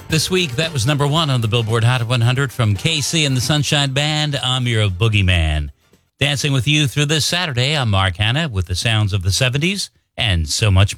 This week, that was number one on the Billboard Hot 100 from KC and the Sunshine Band. I'm your boogeyman. Dancing with you through this Saturday, I'm Mark Hanna with the sounds of the 70s and so much more.